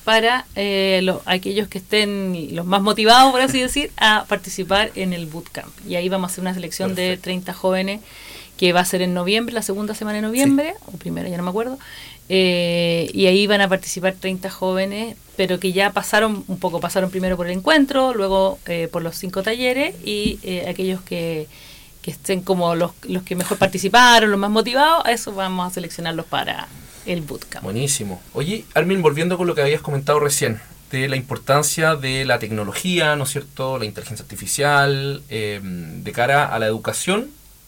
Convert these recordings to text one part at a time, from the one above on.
para aquellos que estén los más motivados, por así decir, a participar en el bootcamp. Y ahí vamos a hacer una selección de 30 jóvenes que va a ser en noviembre, la segunda semana de noviembre, o primera, ya no me acuerdo. Y ahí van a participar 30 jóvenes, pero que ya pasaron primero por el encuentro, luego por los 5 talleres, y aquellos que estén como los que mejor participaron, los más motivados, a eso vamos a seleccionarlos para el bootcamp. Buenísimo. Oye, Armin, volviendo con lo que habías comentado recién, de la importancia de la tecnología, ¿no es cierto?, la inteligencia artificial, de cara a la educación,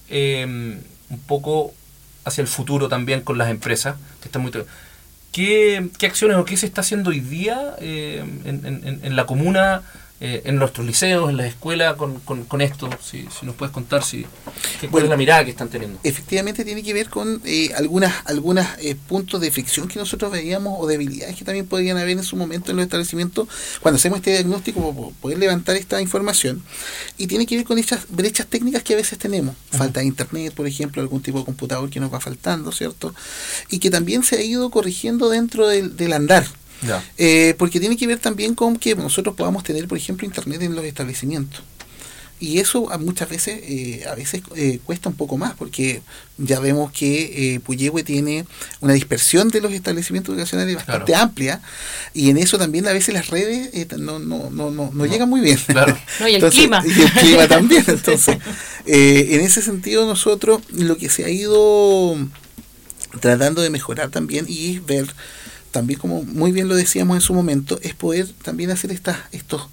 un poco hacia el futuro también con las empresas, que están muy... ¿Qué acciones o qué se está haciendo hoy día en la comuna, en nuestros liceos, en las escuelas con esto? Si nos puedes contar cuál es la mirada que están teniendo. Efectivamente tiene que ver con algunas puntos de fricción que nosotros veíamos, o debilidades que también podrían haber en su momento en los establecimientos cuando hacemos este diagnóstico, para poder levantar esta información, y tiene que ver con estas brechas técnicas que a veces tenemos. Falta de internet, por ejemplo, algún tipo de computador que nos va faltando, ¿cierto? Y que también se ha ido corrigiendo dentro del andar. Porque tiene que ver también con que nosotros podamos tener, por ejemplo, internet en los establecimientos. Y eso muchas veces, cuesta un poco más, porque ya vemos que Puyehue tiene una dispersión de los establecimientos educacionales bastante amplia, y en eso también a veces las redes no llegan muy bien. Claro. No, y entonces, y el clima también. Entonces, en ese sentido, nosotros lo que se ha ido tratando de mejorar también, y es ver también, como muy bien lo decíamos en su momento, es poder también hacer estos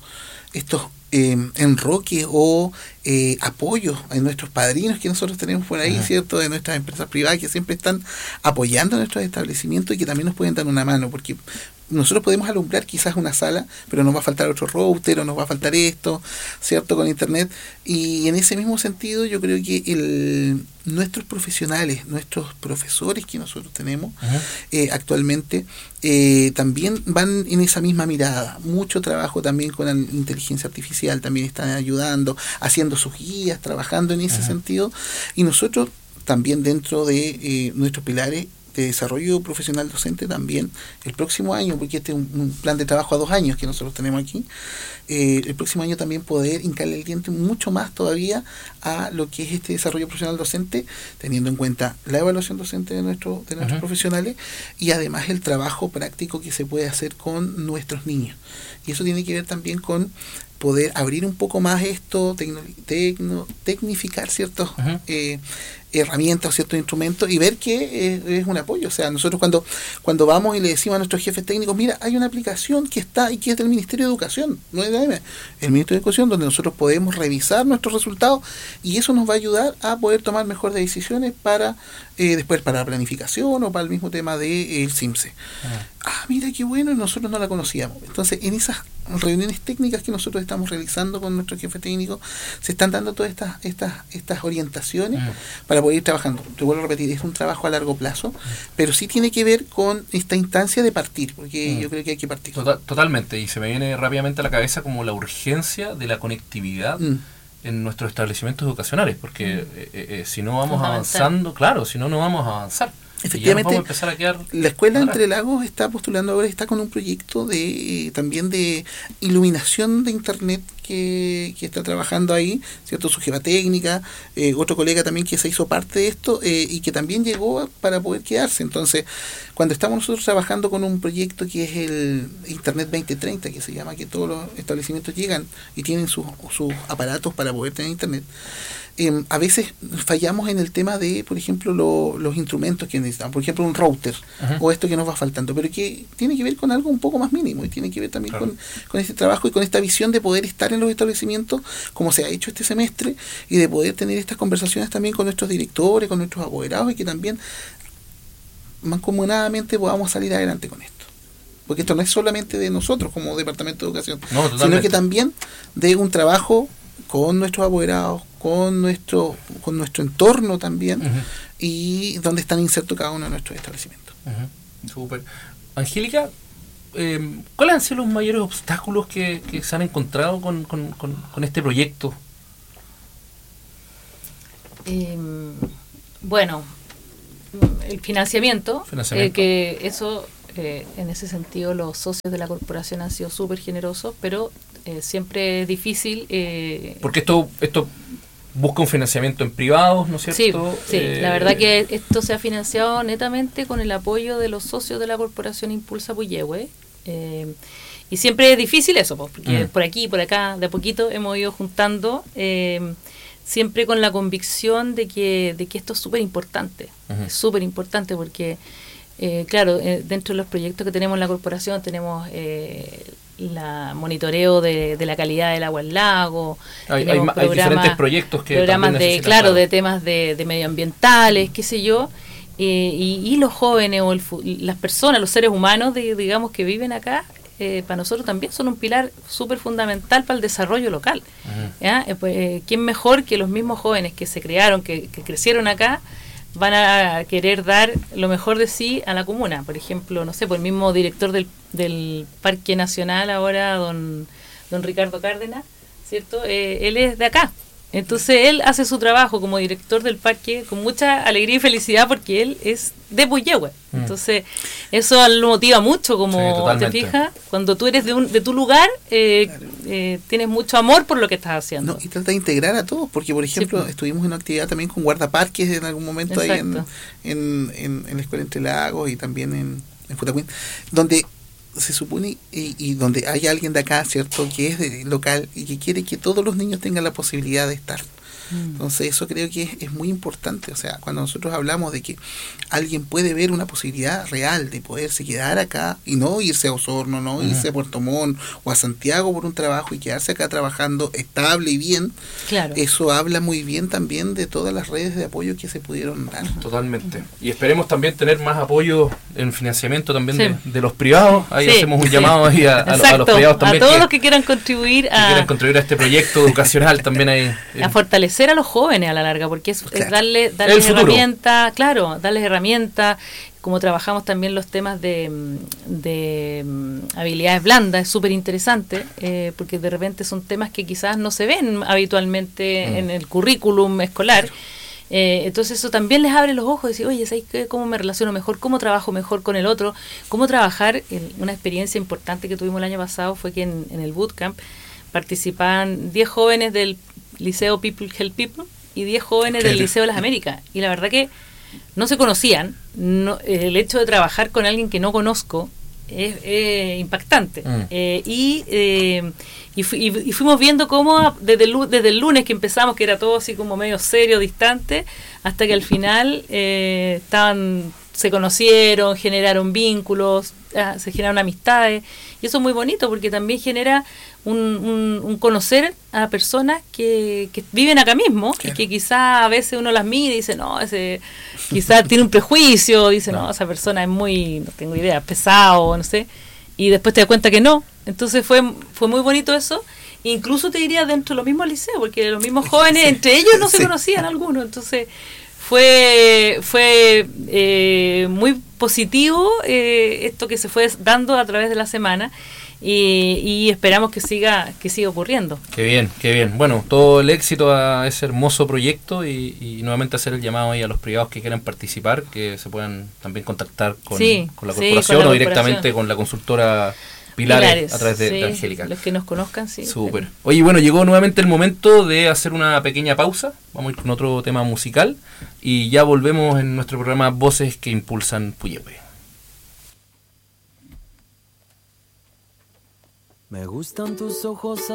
enroques o apoyos a nuestros padrinos que nosotros tenemos por ahí, ¿cierto?, de nuestras empresas privadas que siempre están apoyando a nuestros establecimientos y que también nos pueden dar una mano, porque nosotros podemos alumbrar quizás una sala, pero nos va a faltar otro router, o nos va a faltar esto, ¿cierto?, con internet. Y en ese mismo sentido yo creo que nuestros profesionales, nuestros profesores que nosotros tenemos actualmente, también van en esa misma mirada. Mucho trabajo también con la inteligencia artificial, también están ayudando, haciendo sus guías, trabajando en ese sentido. Y nosotros también, dentro de nuestros pilares de desarrollo profesional docente, también el próximo año, porque este es un plan de trabajo a 2 años que nosotros tenemos aquí, el próximo año también poder hincarle el diente mucho más todavía a lo que es este desarrollo profesional docente, teniendo en cuenta la evaluación docente de nuestros profesionales, y además el trabajo práctico que se puede hacer con nuestros niños. Y eso tiene que ver también con poder abrir un poco más esto, tecnificar ciertas herramientas o ciertos instrumentos, y ver que es un apoyo. O sea, nosotros cuando vamos y le decimos a nuestros jefes técnicos, mira, hay una aplicación que está y que es del Ministerio de Educación, no es de AEME, el Ministerio de Educación, donde nosotros podemos revisar nuestros resultados, y eso nos va a ayudar a poder tomar mejores decisiones para después para la planificación, o para el mismo tema del CIMSE. Mira qué bueno, nosotros no la conocíamos. Entonces, en esas reuniones técnicas que nosotros estamos realizando con nuestros jefes técnicos, se están dando todas estas orientaciones para poder ir trabajando. Te vuelvo a repetir, es un trabajo a largo plazo, pero sí tiene que ver con esta instancia de partir, porque yo creo que hay que partir. Totalmente, y se me viene rápidamente a la cabeza como la urgencia de la conectividad en nuestros establecimientos educacionales, porque si no vamos avanzando, si no vamos a avanzar. Efectivamente, vamos a empezar a quedar la escuela atrás. Entre Lagos está postulando ahora, está con un proyecto también de iluminación de internet que está trabajando ahí, ¿cierto? Su jefa técnica, otro colega también que se hizo parte de esto, y que también llegó para poder quedarse. Entonces, cuando estamos nosotros trabajando con un proyecto que es el Internet 2030, que se llama, que todos los establecimientos llegan y tienen sus aparatos para poder tener internet, a veces fallamos en el tema de, por ejemplo, los instrumentos que necesitamos, por ejemplo un router, o esto que nos va faltando, pero que tiene que ver con algo un poco más mínimo, y tiene que ver también con este trabajo y con esta visión de poder estar en los establecimientos como se ha hecho este semestre, y de poder tener estas conversaciones también con nuestros directores, con nuestros apoderados, y que también mancomunadamente podamos salir adelante con esto. Porque esto no es solamente de nosotros como Departamento de Educación, sino que también de un trabajo con nuestros apoderados, con nuestro entorno también, y donde están insertos cada uno de nuestros establecimientos. Súper. Angélica, ¿cuáles han sido los mayores obstáculos que se han encontrado con este proyecto? Bueno, el financiamiento. Que eso en ese sentido los socios de la corporación han sido súper generosos, pero siempre es difícil. Porque esto busca un financiamiento en privados, ¿no es cierto? Sí, la verdad que esto se ha financiado netamente con el apoyo de los socios de la corporación Impulsa Puyehue. Y siempre es difícil eso, porque por aquí y por acá, de a poquito hemos ido juntando, siempre con la convicción de que esto es súper importante. Es súper importante porque, claro, dentro de los proyectos que tenemos en la corporación tenemos la monitoreo de la calidad del agua al lago. Hay diferentes proyectos que programas de temas de medioambientales, qué sé yo. Y los jóvenes o las personas, los seres humanos, digamos, que viven acá, para nosotros también son un pilar súper fundamental para el desarrollo local. ¿Quién mejor que los mismos jóvenes que se crearon, que crecieron acá, van a querer dar lo mejor de sí a la comuna? Por ejemplo, no sé, por el mismo director del Parque Nacional ahora, don Ricardo Cárdenas, ¿cierto? Él es de acá. Entonces él hace su trabajo como director del parque con mucha alegría y felicidad porque él es de Puyehue. Entonces eso lo motiva mucho, como te fijas, cuando tú eres de tu lugar, tienes mucho amor por lo que estás haciendo. No, y trata de integrar a todos, porque por ejemplo estuvimos en una actividad también con guardaparques en algún momento. Exacto. Ahí en la Escuela Entre Lagos y también en Futacuín, donde se supone y donde hay alguien de acá, ¿cierto?, que es local y que quiere que todos los niños tengan la posibilidad de estar. Entonces eso creo que es muy importante. O sea, cuando nosotros hablamos de que alguien puede ver una posibilidad real de poderse quedar acá y no irse a Osorno, no irse a Puerto Montt o a Santiago por un trabajo y quedarse acá trabajando estable y bien, claro, eso habla muy bien también de todas las redes de apoyo que se pudieron dar. Totalmente. Y esperemos también tener más apoyo en financiamiento también de los privados. Ahí hacemos un llamado ahí a los privados también. A todos los que quieran contribuir a este proyecto educacional también ahí. A fortalecer a los jóvenes a la larga, porque es darles herramientas, darles herramientas, como trabajamos también los temas de habilidades blandas, es súper interesante, porque de repente son temas que quizás no se ven habitualmente en el currículum escolar. Entonces eso también les abre los ojos, decir, oye, ¿sabes qué? ¿Cómo me relaciono mejor? ¿Cómo trabajo mejor con el otro? ¿Cómo trabajar? Una experiencia importante que tuvimos el año pasado fue que en el bootcamp participaban 10 jóvenes del Liceo People Help People y 10 jóvenes del Liceo de las Américas. Y la verdad que no se conocían. El hecho de trabajar con alguien que no conozco es impactante. Y fuimos viendo cómo desde el lunes que empezamos, que era todo así como medio serio, distante, hasta que al final se conocieron, generaron vínculos, se generaron amistades, y eso es muy bonito porque también genera un conocer a personas que viven acá mismo, y que quizás a veces uno las mira y dice, no, ese quizás tiene un prejuicio, dice, no, esa persona es muy, no tengo idea, pesado, no sé, y después te das cuenta que no. Entonces fue muy bonito eso, incluso te diría dentro de los mismos liceos, porque los mismos jóvenes entre ellos no se conocían algunos. Entonces fue muy positivo esto que se fue dando a través de la semana, y esperamos que siga ocurriendo. Qué bien. Bueno, todo el éxito a ese hermoso proyecto, y nuevamente hacer el llamado ahí a los privados que quieran participar, que se puedan también contactar con la corporación o directamente con la consultora Pilares a través de Angélica. Los que nos conozcan, sí. Súper. Oye, bueno, llegó nuevamente el momento de hacer una pequeña pausa. Vamos a ir con otro tema musical y ya volvemos en nuestro programa Voces que Impulsan Puyehue. Me gustan tus ojos